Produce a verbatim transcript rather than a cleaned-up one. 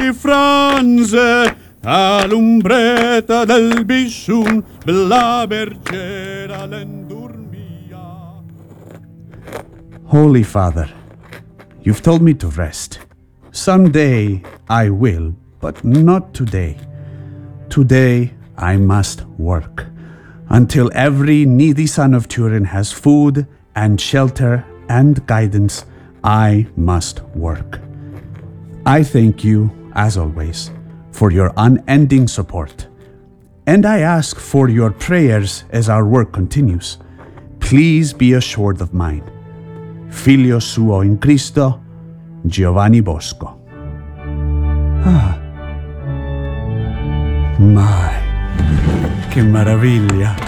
di Franze, all'umbretta del bisciun, bella bergera l'endurmia. Holy Father, you've told me to rest. Someday I will, but not today. Today I must work. Until every needy son of Turin has food and shelter and guidance, I must work. I thank you, as always, for your unending support. And I ask for your prayers as our work continues. Please be assured of mine. Filio suo in Cristo, Giovanni Bosco. Ah. Mai, che meraviglia!